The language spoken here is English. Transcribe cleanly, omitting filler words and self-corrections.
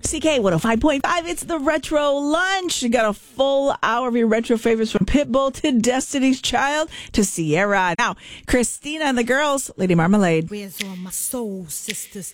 CK 105.5. It's the Retro Lunch. You got a full hour of your retro favorites from Pitbull to Destiny's Child to Sierra. Now, Christina and the girls, Lady Marmalade. Where's all my soul sisters?